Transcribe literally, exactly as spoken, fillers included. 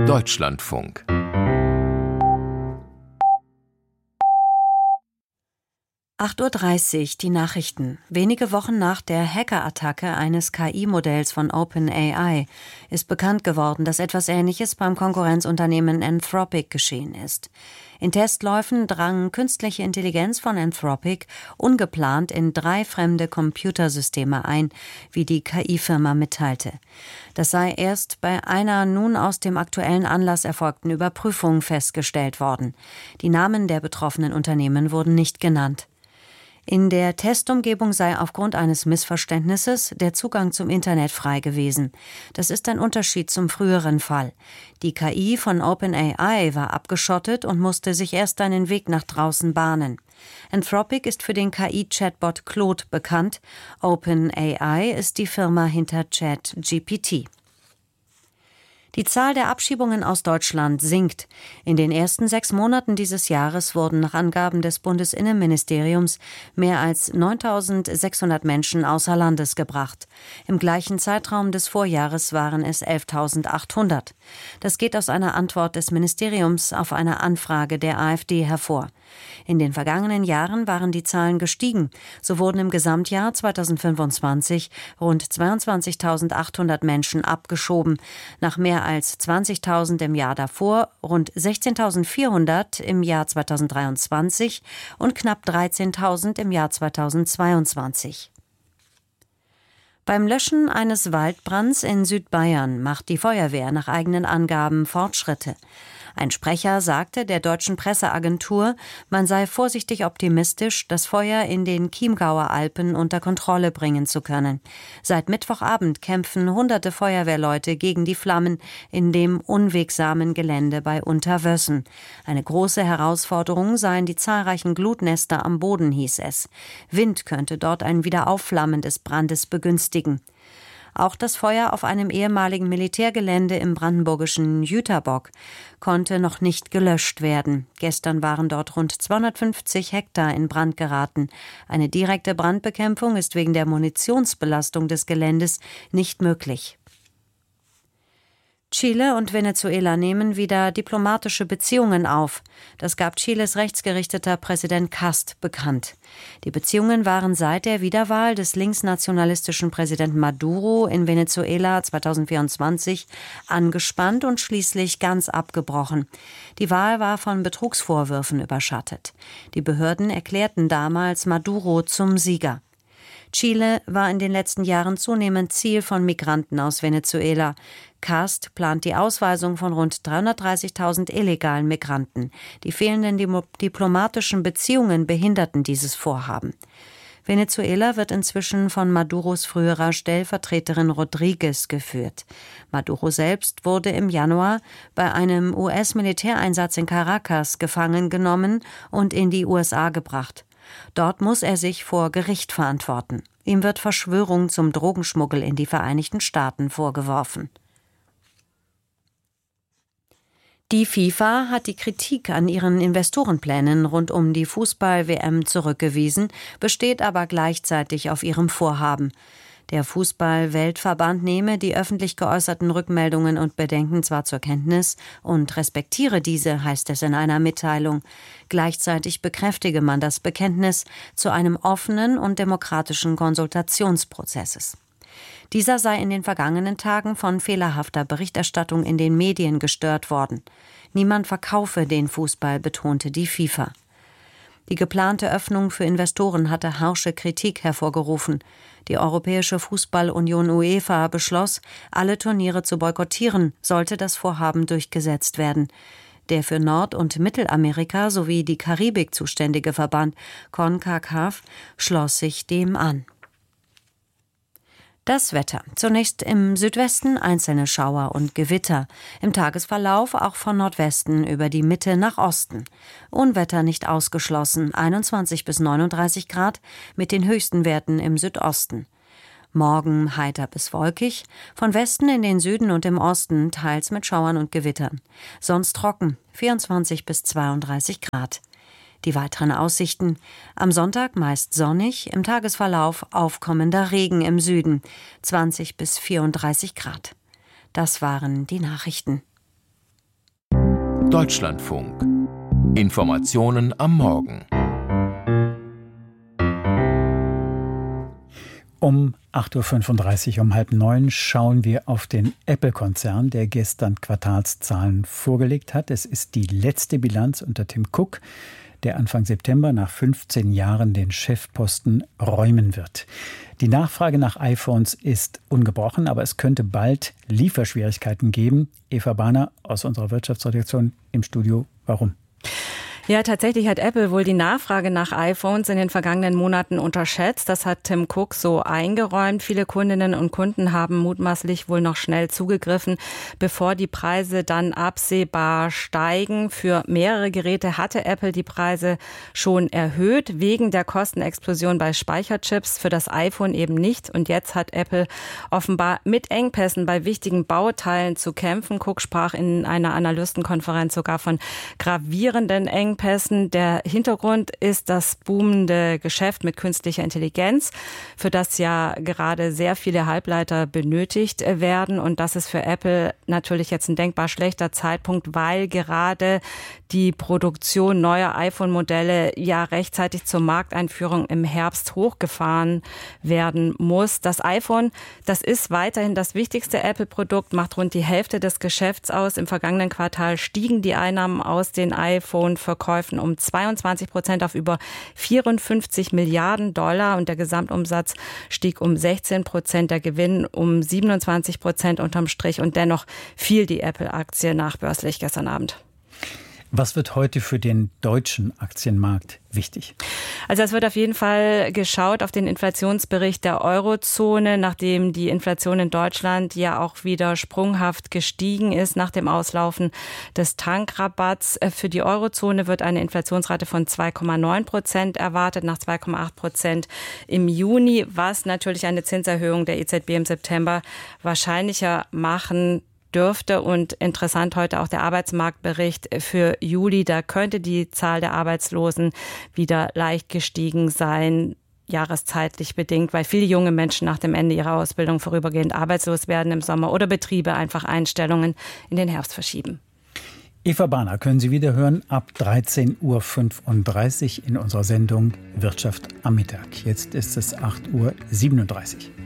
Deutschlandfunk. acht Uhr dreißig, die Nachrichten. Wenige Wochen nach der Hackerattacke eines K I-Modells von OpenAI ist bekannt geworden, dass etwas Ähnliches beim Konkurrenzunternehmen Anthropic geschehen ist. In Testläufen drang künstliche Intelligenz von Anthropic ungeplant in drei fremde Computersysteme ein, wie die K I-Firma mitteilte. Das sei erst bei einer nun aus dem aktuellen Anlass erfolgten Überprüfung festgestellt worden. Die Namen der betroffenen Unternehmen wurden nicht genannt. In der Testumgebung sei aufgrund eines Missverständnisses der Zugang zum Internet frei gewesen. Das ist ein Unterschied zum früheren Fall. Die K I von OpenAI war abgeschottet und musste sich erst einen Weg nach draußen bahnen. Anthropic ist für den K I-Chatbot Claude bekannt. OpenAI ist die Firma hinter ChatGPT. Die Zahl der Abschiebungen aus Deutschland sinkt. In den ersten sechs Monaten dieses Jahres wurden nach Angaben des Bundesinnenministeriums mehr als neuntausendsechshundert Menschen außer Landes gebracht. Im gleichen Zeitraum des Vorjahres waren es elftausendachthundert. Das geht aus einer Antwort des Ministeriums auf eine Anfrage der AfD hervor. In den vergangenen Jahren waren die Zahlen gestiegen. So wurden im Gesamtjahr zweitausendfünfundzwanzig rund zweiundzwanzigtausendachthundert Menschen abgeschoben, nach mehr als zwanzigtausend im Jahr davor, rund sechzehntausendvierhundert im Jahr zweitausenddreiundzwanzig und knapp dreizehntausend im Jahr zweitausendzweiundzwanzig. Beim Löschen eines Waldbrands in Südbayern macht die Feuerwehr nach eigenen Angaben Fortschritte. Ein Sprecher sagte der deutschen Presseagentur, man sei vorsichtig optimistisch, das Feuer in den Chiemgauer Alpen unter Kontrolle bringen zu können. Seit Mittwochabend kämpfen hunderte Feuerwehrleute gegen die Flammen in dem unwegsamen Gelände bei Unterwössen. Eine große Herausforderung seien die zahlreichen Glutnester am Boden, hieß es. Wind könnte dort ein Wiederaufflammen des Brandes begünstigen. Auch das Feuer auf einem ehemaligen Militärgelände im brandenburgischen Jüterbock konnte noch nicht gelöscht werden. Gestern waren dort rund zweihundertfünfzig Hektar in Brand geraten. Eine direkte Brandbekämpfung ist wegen der Munitionsbelastung des Geländes nicht möglich. Chile und Venezuela nehmen wieder diplomatische Beziehungen auf. Das gab Chiles rechtsgerichteter Präsident Kast bekannt. Die Beziehungen waren seit der Wiederwahl des linksnationalistischen Präsidenten Maduro in Venezuela zweitausendvierundzwanzig angespannt und schließlich ganz abgebrochen. Die Wahl war von Betrugsvorwürfen überschattet. Die Behörden erklärten damals Maduro zum Sieger. Chile war in den letzten Jahren zunehmend Ziel von Migranten aus Venezuela. Kast plant die Ausweisung von rund dreihundertdreißigtausend illegalen Migranten. Die fehlenden diplomatischen Beziehungen behinderten dieses Vorhaben. Venezuela wird inzwischen von Maduros früherer Stellvertreterin Rodriguez geführt. Maduro selbst wurde im Januar bei einem U S-Militäreinsatz in Caracas gefangen genommen und in die U S A gebracht. Dort muss er sich vor Gericht verantworten. Ihm wird Verschwörung zum Drogenschmuggel in die Vereinigten Staaten vorgeworfen. Die FIFA hat die Kritik an ihren Investorenplänen rund um die Fußball-W M zurückgewiesen, besteht aber gleichzeitig auf ihrem Vorhaben. Der Fußball-Weltverband nehme die öffentlich geäußerten Rückmeldungen und Bedenken zwar zur Kenntnis und respektiere diese, heißt es in einer Mitteilung. Gleichzeitig bekräftige man das Bekenntnis zu einem offenen und demokratischen Konsultationsprozesses. Dieser sei in den vergangenen Tagen von fehlerhafter Berichterstattung in den Medien gestört worden. Niemand verkaufe den Fußball, betonte die FIFA. Die geplante Öffnung für Investoren hatte harsche Kritik hervorgerufen. Die Europäische Fußballunion UEFA beschloss, alle Turniere zu boykottieren, sollte das Vorhaben durchgesetzt werden. Der für Nord- und Mittelamerika sowie die Karibik zuständige Verband CONCACAF schloss sich dem an. Das Wetter. Zunächst im Südwesten einzelne Schauer und Gewitter. Im Tagesverlauf auch von Nordwesten über die Mitte nach Osten. Unwetter nicht ausgeschlossen, einundzwanzig bis neununddreißig Grad mit den höchsten Werten im Südosten. Morgen heiter bis wolkig, von Westen in den Süden und im Osten teils mit Schauern und Gewittern. Sonst trocken, vierundzwanzig bis zweiunddreißig Grad. Die weiteren Aussichten: am Sonntag meist sonnig, im Tagesverlauf aufkommender Regen im Süden, zwanzig bis vierunddreißig Grad. Das waren die Nachrichten. Deutschlandfunk. Informationen am Morgen. Um acht Uhr fünfunddreißig, um halb neun, schauen wir auf den Apple-Konzern, der gestern Quartalszahlen vorgelegt hat. Es ist die letzte Bilanz unter Tim Cook, der Anfang September nach fünfzehn Jahren den Chefposten räumen wird. Die Nachfrage nach iPhones ist ungebrochen, aber es könnte bald Lieferschwierigkeiten geben. Eva Bahner aus unserer Wirtschaftsredaktion im Studio. Warum? Ja, tatsächlich hat Apple wohl die Nachfrage nach iPhones in den vergangenen Monaten unterschätzt. Das hat Tim Cook so eingeräumt. Viele Kundinnen und Kunden haben mutmaßlich wohl noch schnell zugegriffen, bevor die Preise dann absehbar steigen. Für mehrere Geräte hatte Apple die Preise schon erhöht, wegen der Kostenexplosion bei Speicherchips, für das iPhone eben nicht. Und jetzt hat Apple offenbar mit Engpässen bei wichtigen Bauteilen zu kämpfen. Cook sprach in einer Analystenkonferenz sogar von gravierenden Engpässen. Der Hintergrund ist das boomende Geschäft mit künstlicher Intelligenz, für das ja gerade sehr viele Halbleiter benötigt werden. Und das ist für Apple natürlich jetzt ein denkbar schlechter Zeitpunkt, weil gerade die Produktion neuer iPhone-Modelle ja rechtzeitig zur Markteinführung im Herbst hochgefahren werden muss. Das iPhone, das ist weiterhin das wichtigste Apple-Produkt, macht rund die Hälfte des Geschäfts aus. Im vergangenen Quartal stiegen die Einnahmen aus den iPhone-Verkäufen um zweiundzwanzig Prozent auf über vierundfünfzig Milliarden Dollar und der Gesamtumsatz stieg um sechzehn Prozent, der Gewinn um siebenundzwanzig Prozent unterm Strich und dennoch fiel die Apple-Aktie nachbörslich gestern Abend. Was wird heute für den deutschen Aktienmarkt wichtig? Also es wird auf jeden Fall geschaut auf den Inflationsbericht der Eurozone, nachdem die Inflation in Deutschland ja auch wieder sprunghaft gestiegen ist nach dem Auslaufen des Tankrabatts. Für die Eurozone wird eine Inflationsrate von zwei Komma neun Prozent erwartet, nach zwei Komma acht Prozent im Juni, was natürlich eine Zinserhöhung der E Z B im September wahrscheinlicher machen dürfte. Und interessant heute auch der Arbeitsmarktbericht für Juli. Da könnte die Zahl der Arbeitslosen wieder leicht gestiegen sein, jahreszeitlich bedingt, weil viele junge Menschen nach dem Ende ihrer Ausbildung vorübergehend arbeitslos werden im Sommer oder Betriebe einfach Einstellungen in den Herbst verschieben. Eva Bahner können Sie wieder hören ab dreizehn Uhr fünfunddreißig in unserer Sendung Wirtschaft am Mittag. Jetzt ist es acht Uhr siebenunddreißig.